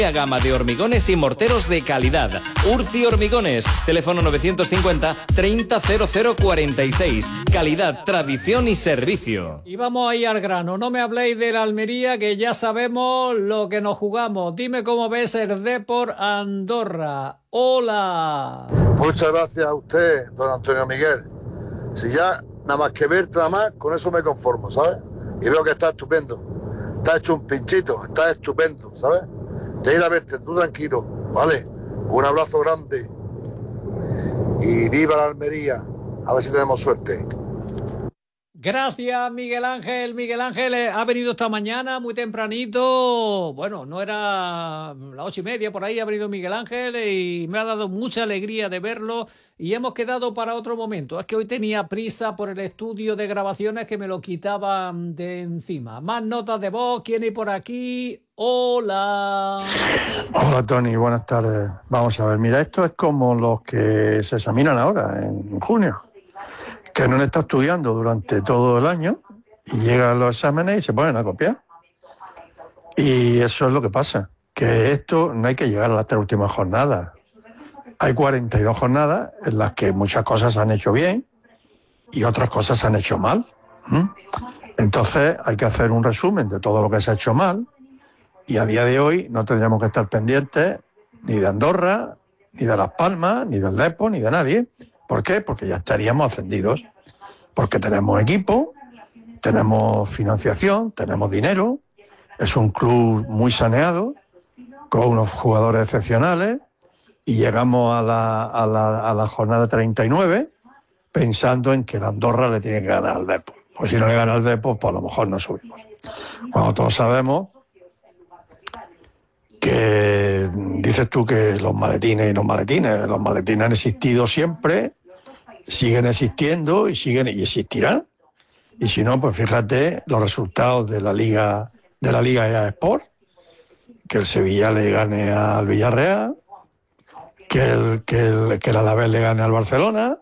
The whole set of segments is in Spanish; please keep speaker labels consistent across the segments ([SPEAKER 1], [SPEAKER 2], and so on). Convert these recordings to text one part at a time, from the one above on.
[SPEAKER 1] Gama de hormigones y morteros de calidad. Urci Hormigones, teléfono 950 300046. Calidad, tradición y servicio.
[SPEAKER 2] Y vamos ahí al grano. No me habléis de la Almería, que ya sabemos lo que nos jugamos. Dime cómo ves el Depor Andorra. ¡Hola!
[SPEAKER 3] Muchas gracias a usted, don Antonio Miguel. Si ya nada más que verte, nada más, con eso me conformo, ¿sabes? Y veo que está estupendo. Está hecho un pinchito, está estupendo, ¿sabes? De ir a verte, tú tranquilo, ¿vale? Un abrazo grande. Y viva la Almería. A ver si tenemos suerte.
[SPEAKER 2] Gracias, Miguel Ángel. Miguel Ángel ha venido esta mañana muy tempranito. Bueno, no era las 8:30, por ahí ha venido Miguel Ángel y me ha dado mucha alegría de verlo y hemos quedado para otro momento. Es que hoy tenía prisa por el estudio de grabaciones que me lo quitaban de encima. Más notas de voz. ¿Quién hay por aquí? Hola.
[SPEAKER 4] Hola, Tony. Buenas tardes. Vamos a ver, mira, esto es como los que se examinan ahora, en junio, que no han estado estudiando durante todo el año y llegan los exámenes y se ponen a copiar. Y eso es lo que pasa, que esto no hay que llegar a las 3 últimas jornadas. Hay 42 jornadas en las que muchas cosas se han hecho bien y otras cosas se han hecho mal. Entonces hay que hacer un resumen de todo lo que se ha hecho mal y a día de hoy no tendríamos que estar pendientes ni de Andorra, ni de Las Palmas, ni del Depor, ni de nadie. ¿Por qué? Porque ya estaríamos ascendidos, porque tenemos equipo, tenemos financiación, tenemos dinero, es un club muy saneado, con unos jugadores excepcionales, y llegamos a la jornada 39 pensando en que la Andorra le tiene que ganar al Depor. Pues si no le gana al Depor, pues a lo mejor no subimos. Cuando todos sabemos que dices tú que los maletines han existido siempre, siguen existiendo y existirán. Y si no, pues fíjate los resultados de la Liga EA Sport, que el Sevilla le gane al Villarreal, que el Alavés le gane al Barcelona,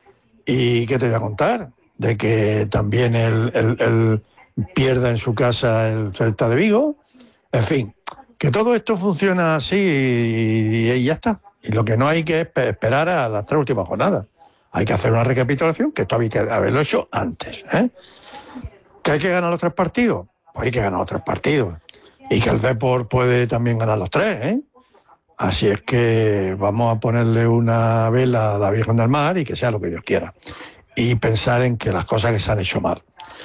[SPEAKER 4] y ¿qué te voy a contar? De que también el pierda en su casa el Celta de Vigo. En fin, que todo esto funciona así y ya está. Y lo que no hay que esperar a las 3 últimas jornadas. Hay que hacer una recapitulación, que esto hay que haberlo hecho antes, ¿eh? ¿Que hay que ganar los 3 partidos? Pues hay que ganar los 3 partidos. Y que el Depor puede también ganar los 3, ¿eh? Así es que vamos a ponerle una vela a la Virgen del Mar y que sea lo que Dios quiera. Y pensar en que las cosas que se han hecho mal.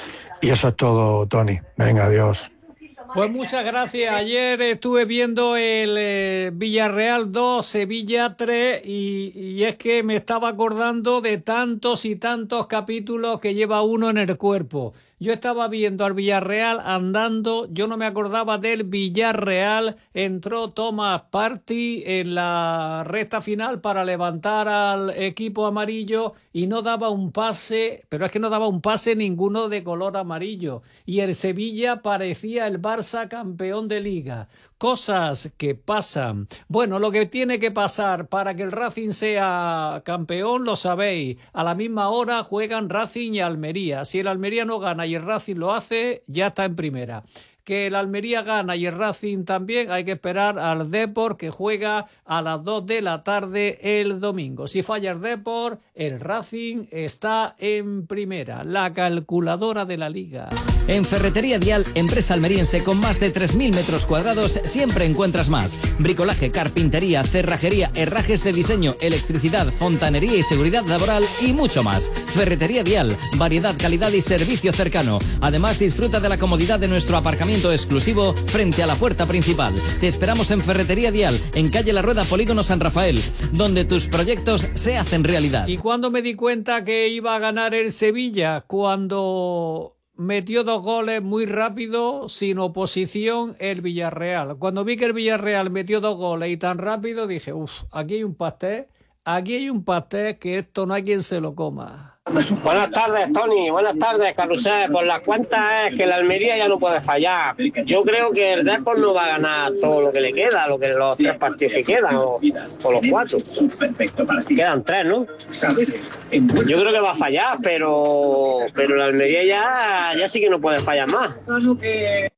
[SPEAKER 4] Y eso es todo, Tony. Venga, adiós.
[SPEAKER 2] Pues muchas gracias. Ayer estuve viendo el Villarreal 2, Sevilla 3 y es que me estaba acordando de tantos y tantos capítulos que lleva uno en el cuerpo. Yo estaba viendo al Villarreal andando, yo no me acordaba del Villarreal, entró Thomas Partey en la recta final para levantar al equipo amarillo y no daba un pase, pero es que no daba un pase ninguno de color amarillo. Y el Sevilla parecía el Barça campeón de Liga. Cosas que pasan. Bueno, lo que tiene que pasar para que el Racing sea campeón, lo sabéis. A la misma hora juegan Racing y Almería. Si el Almería no gana y el Racing lo hace, ya está en primera. Que el Almería gana y el Racing también, hay que esperar al Depor, que juega a las 2 de la tarde el domingo. Si falla el Depor, el Racing está en primera, la calculadora de la Liga.
[SPEAKER 1] En Ferretería Dial, empresa almeriense con más de 3.000 metros cuadrados, siempre encuentras más. Bricolaje, carpintería, cerrajería, herrajes de diseño, electricidad, fontanería y seguridad laboral y mucho más. Ferretería Dial, variedad, calidad y servicio cercano. Además, disfruta de la comodidad de nuestro aparcamiento exclusivo frente a la puerta principal. Te esperamos en Ferretería Dial, en calle La Rueda, Polígono San Rafael, donde tus proyectos se hacen realidad.
[SPEAKER 2] ¿Y cuándo me di cuenta que iba a ganar el Sevilla? Cuando metió 2 goles muy rápido, sin oposición, el Villarreal. Cuando vi que el Villarreal metió 2 goles y tan rápido, dije, aquí hay un pastel que esto no hay quien se lo coma.
[SPEAKER 5] Buenas tardes, Tony. Buenas tardes, Carrusel. Por las cuentas es que la Almería ya no puede fallar. Yo creo que el Depor no va a ganar todo lo que le queda, los 3 partidos que quedan, o los 4. Quedan 3, ¿no? Yo creo que va a fallar, pero la Almería ya sí que no puede fallar más.